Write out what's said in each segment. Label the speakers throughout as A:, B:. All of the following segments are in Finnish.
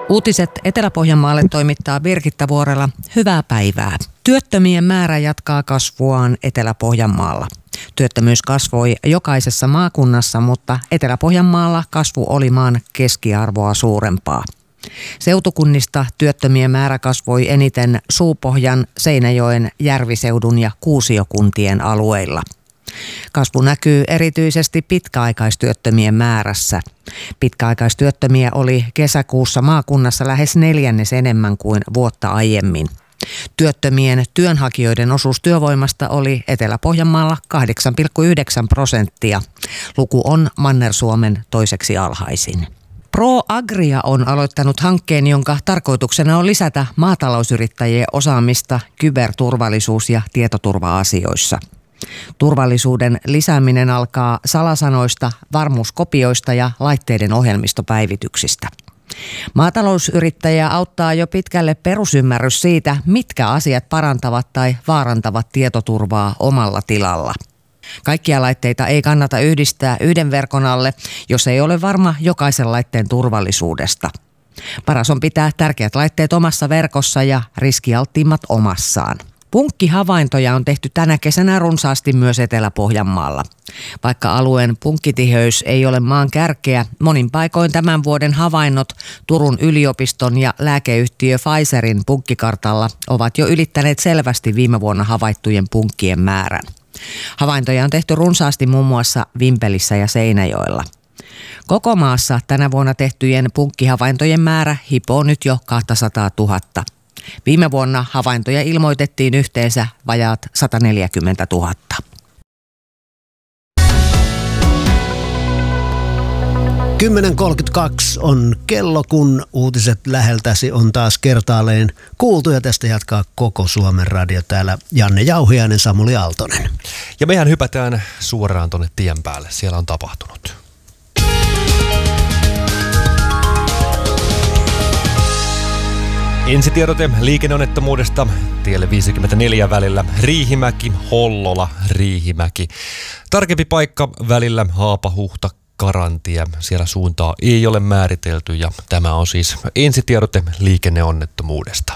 A: Uutiset Etelä-Pohjanmaalle toimittaa Birgitta Vuorela. Hyvää päivää. Työttömien määrä jatkaa kasvuaan Etelä-Pohjanmaalla. Työttömyys kasvoi jokaisessa maakunnassa, mutta Etelä-Pohjanmaalla kasvu oli maan keskiarvoa suurempaa. Seutukunnista työttömien määrä kasvoi eniten Suupohjan, Seinäjoen, Järviseudun ja Kuusiokuntien alueilla. Kasvu näkyy erityisesti pitkäaikaistyöttömien määrässä. Pitkäaikaistyöttömiä oli kesäkuussa maakunnassa lähes 1/4 enemmän kuin vuotta aiemmin. Työttömien työnhakijoiden osuus työvoimasta oli Etelä-Pohjanmaalla 8,9%. Luku on Manner-Suomen toiseksi alhaisin. ProAgria on aloittanut hankkeen, jonka tarkoituksena on lisätä maatalousyrittäjien osaamista kyberturvallisuus- ja tietoturva-asioissa. Turvallisuuden lisääminen alkaa salasanoista, varmuuskopioista ja laitteiden ohjelmistopäivityksistä. Maatalousyrittäjä auttaa jo pitkälle perusymmärrys siitä, mitkä asiat parantavat tai vaarantavat tietoturvaa omalla tilalla. Kaikkia laitteita ei kannata yhdistää yhden verkon alle, jos ei ole varma jokaisen laitteen turvallisuudesta. Paras on pitää tärkeät laitteet omassa verkossa ja riskialttiimmat omassaan. Punkkihavaintoja on tehty tänä kesänä runsaasti myös Etelä-Pohjanmaalla. Vaikka alueen punkkitiheys ei ole maan kärkeä, monin paikoin tämän vuoden havainnot Turun yliopiston ja lääkeyhtiö Pfizerin punkkikartalla ovat jo ylittäneet selvästi viime vuonna havaittujen punkkien määrän. Havaintoja on tehty runsaasti muun muassa Vimpelissä ja Seinäjoella. Koko maassa tänä vuonna tehtyjen punkkihavaintojen määrä hipoo nyt jo 200 000. Viime vuonna havaintoja ilmoitettiin yhteensä vajaat 140 000.
B: On kello, kun uutiset läheltäsi on taas kertaalleen kuultu, ja tästä jatkaa koko Suomen radio. Täällä Janne Jauhiainen, Samuli Aaltonen.
C: Ja mehän hypätään suoraan tuonne tien päälle. Siellä on tapahtunut. Ensitiedote liikenneonnettomuudesta tielle 54 välillä Riihimäki-Hollola, Riihimäki. Tarkempi paikka välillä Haapahuhta, Karantie. Siellä suuntaa ei ole määritelty ja tämä on siis ensitiedote liikenneonnettomuudesta.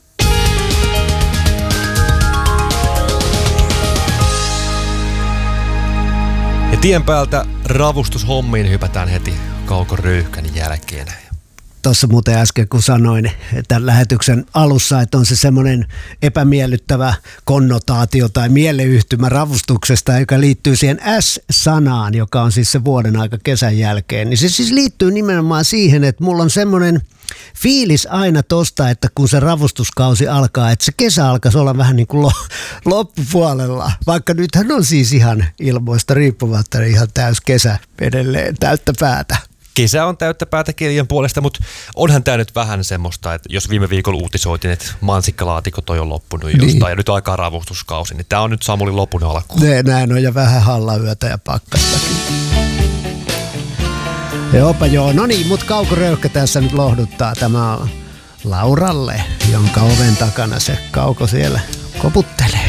C: Ja tien päältä ravustushommiin hypätään heti Kauko Röyhkän jälkeen.
B: Tuossa muuten äsken, kun sanoin tämän lähetyksen alussa, että on se semmoinen epämiellyttävä konnotaatio tai mieleyhtymä ravustuksesta, joka liittyy siihen S-sanaan, joka on siis se vuoden aika kesän jälkeen. Niin se siis liittyy nimenomaan siihen, että mulla on semmoinen fiilis aina tosta, että kun se ravustuskausi alkaa, että se kesä alkaisi olla vähän niin kuin loppupuolella. Vaikka nythän on siis ihan ilmoista riippumatta ihan täys kesä edelleen täyttä päätä.
C: Kesä on täyttä päätä kelien puolesta, mutta onhan tämä nyt vähän semmoista, että jos viime viikolla uutisoitin, että mansikkalaatikot on jo loppunut jostain ja nyt alkaa ravustuskausi, niin tämä on nyt Samulin lopun alku.
B: Näin on, ja vähän hallayötä ja pakkastakin. Joo, no niin, mutta Kauko Röyhkä tässä nyt lohduttaa. Tämä on Lauralle, jonka oven takana se Kauko siellä koputtelee.